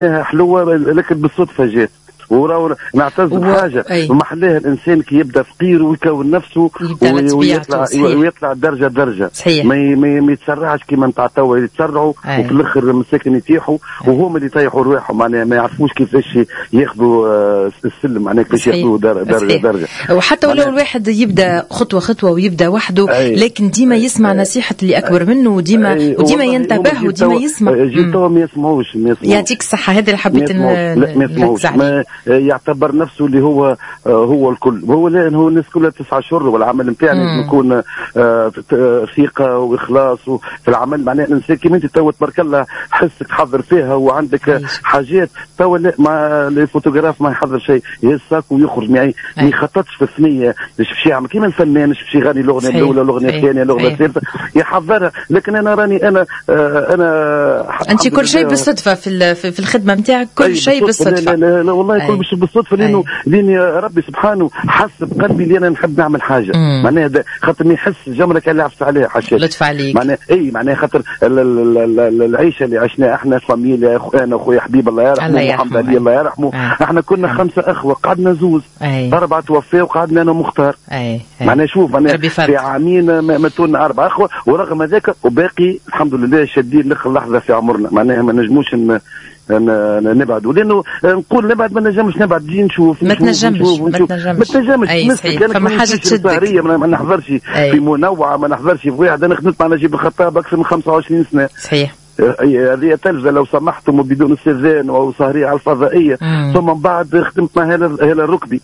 حلوه لكن بالصدفه جات. وراه نعتز بحاجه محلها الانسان كي يبدا فقير ويكون نفسه ويطلع درجه درجه. صحيح. ما يتسرعش كيما نتاع توا يتسرعوا وفي الاخر المساكن يتيحوا وهما اللي يطيحوا رواحهم، معناها ما يعرفوش كيفاش ياخذوا السلم، معناها كيفاش ياخذوا درجه درجه. وحتى ولو الواحد يبدا خطوه خطوه ويبدا وحده، لكن ديما يسمع نصيحه اللي اكبر منه، وديما ينتبه وديما يسمع. جيت توا ما يسمعوش. يعطيك الصحه، هذا اللي حبيت نركز عليه. يعتبر نفسه اللي هو الكل. هو الناس كلها 9 شهور، والعمل نتاعنا لازم يكون ثقه واخلاص في العمل. معناها الانسان كيما انت توا تبارك الله حسك تحضر فيها وعندك حاجات. توا مع الفوتوغراف ما يحضر شيء، يهزك ويخرج، ما يخططش في الثنيه باش يعمل كيما الفنان باش يغني الاغنيه الاولى الاغنيه الثانيه الاغنيه الثالثه يحضرها. لكن انا راني انا انت كل شيء بالصدفه في الخدمه نتاعك، كل شيء بالصدفه. لا والله كل شيء بالصدفه، لانه ربي سبحانه حس بقلبي اللي انا نحب نعمل حاجه. معناها خاطر ما يحس جمله كان لعبت عليها حاشا لطف عليك. معناها خاطر العيشه اللي عشناها احنا فاميليا، انا اخويا حبيب الله يرحمه، محمد علي الله يرحمه. احنا كنا 5 اخوه، قعدنا زوز، 4 توفوا وقعدنا انا مختار. معناها شوف في عامين ماتونا 4 اخوه، ورغم ذلك وباقي الحمد لله شادين لاخر لحظه في عمرنا. معناها ما نجموش نبعدوا، لانه نقول نبعد ما نجمش نبعد، نجي نشوف ما تنجمش فما حاجه تشدك. ما نحضرش في منوعه، ما نحضرش في واحد. انا خدمت مع نجيب الخطاب اكثر من 25 سنه. صحيح. هذه تلفزه لو سمحتم وبدون استئذان او سهريه على الفضائيه. ثم من بعد خدمت مع هلا الركبي.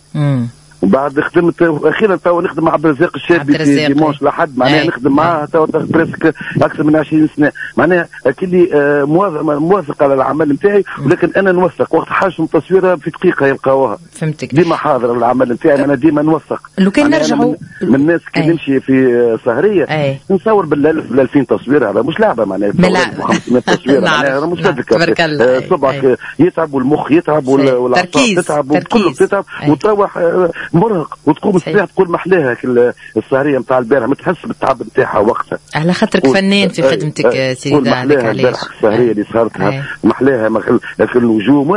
وبعد خدمت اخيرا تو نخدم مع عبد الرزاق الشابي في ديمونش لحد. معناها نخدم معاه تو بريسك اكثر من 20 سنه. معناها كلي موافق على العمل نتاعي، ولكن انا نوثق وقت حاجه التصويره في دقيقه يلقاوها. فهمتك. ديما حاضر العمل نتاعي، انا ديما نوثق. لو كان نرجعوا من الناس كي نمشي في سهريه نصور بال1000 2000 تصويره، هذا مش لعبه. معناها 500 تصويره معناها مش هذاك. صبعك يتعب والمخ يتعب والاعصاب تتعب وكله تتعب وتروح مرهق، وتقوم الصباح تقول محلاها السهريه نتاع البارح، ما تحس بالتعب نتاعها وقتها على خاطرك فنان في خدمتك سيدي. محلاها البارح السهريه اللي صارتها محلاها في النجوم.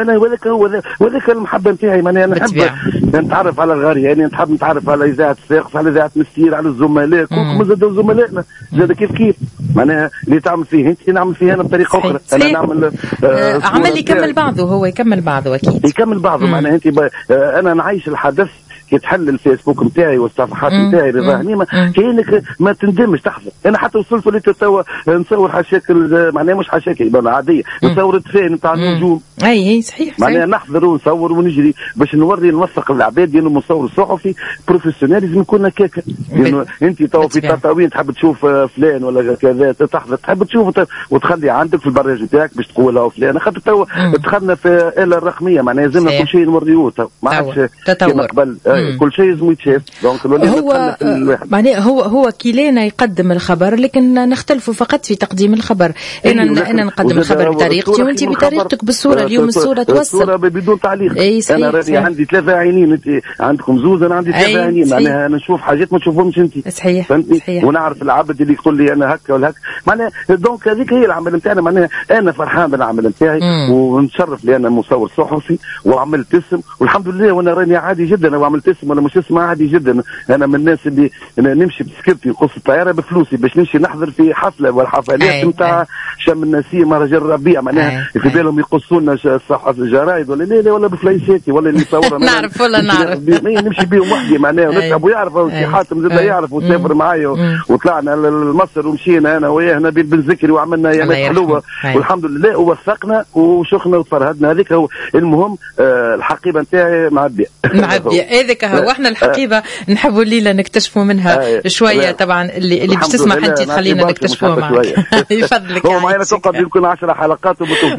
وذاك المحبه نتاعي. معناها انا نحب نتعرف على الغاريه، يعني نحب نتعرف على اذاعه الساقس، على اذاعه مستير، على الزملاء كلكم زادوا زملائنا زاد كيف معناها اللي تعمل فيه انت نعمل فيه انا بطريقه اخرى. انا نعمل عمل يكمل بعضه، هو يكمل بعضه اكيد يكمل بعضه. معناها انت انا نعيش الحدث يتحل الفيسبوك نتاعي والصفحات نتاعي رضا هنيمه، كأنك ما تندمش تحضر. انا حتى وصلت لي توا نصور حشاكل، معناها مش حشاكل عاديه، نصور الدفان نتاع النجوم. اي صحيح. معناها نحضر ونصور ونجري باش نوثق العباد، لانه مصور صحفي بروفيسيونيل لازم يكون هكاك. لانه انت توا في تطاوين تحب تشوف فلان ولا كذا تحضر، تحب تشوف وتخلي عندك في البرنامج نتاعك باش تقول له فلان. خاطر توا دخلنا في الآلة الرقميه، معناها لازمنا كل شيء نوريوه. ما عادش كما قبل كل شيء لازم يتشاف. هو معناه هو كلنا يقدم الخبر، لكن نختلف فقط في تقديم الخبر. انا نقدم الخبر بطريقتي وانت بطريقتك بالصوره. اليوم الصوره توصل، الصوره بدون تعليق. انا راني عندي 3 عينين، انت عندكم زوز، انا عندي 3 عينين. معناها انا نشوف حاجات ما تشوفهمش انت. صحيح. ونعرف العبد اللي يقول لي انا هكا ولا هكا. معناها دونك هذيك هي العمل نتاعنا. معناها انا فرحان بالعمل نتاعي ونتشرف لي انا مصور صحفي وعملت اسم والحمد لله. وانا راني عادي جدا، وعملت اسم ولا مش اسم عادي جدا. انا من الناس اللي نمشي بسكرتي نقص الطياره بفلوسي باش نمشي نحضر في حفله والحفلات نتاع شم النسيم مهرجان الربيع. معناها في بالهم يقصوا لنا صحف الجرايد ولا بفلايساتي ولا اللي يصورها. نعرف ولا نعرف نمشي بيهم وحدي. معناها ونتعب ويعرفوا سي حاتم زاد يعرف وسافر معايا وطلعنا لمصر ومشينا انا وياه نبيل بن زكري وعملنا ايامات حلوه والحمد لله ووثقنا وشخنا وتفرهدنا. هذيك هو المهم. الحقيبه نتاعي معبيه هذاك هو. احنا الحقيبه نحبوا الليله نكتشفوا منها شويه. طبعا اللي باش تسمع انت تخلينا نكتشفوها معك. يفضلك. هو معنا تقعد يمكن 10 حلقات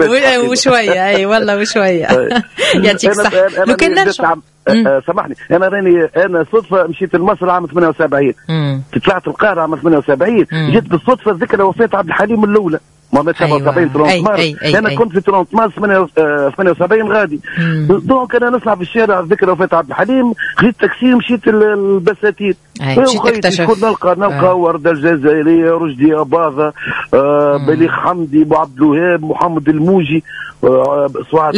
وشويه. اي والله وشويه. يعطيك الصحه. لو كان نرجع سامحني، انا صدفه مشيت لمصر عام 78. طلعت القاهره عام 78. جيت بالصدفه ذكرى وفاه عبد الحليم الاولى. ما 77 30 مارس. انا كنت في 30 مارس 78 غادي. دونك انا نطلع في الشارع ذكرى وفاه عبد الحليم، خذيت تاكسي مشيت البساتين. نلقى ورده الجزائريه، رشدي اباظه، بليغ حمدي، ابو عبد الوهاب، محمد الموجي،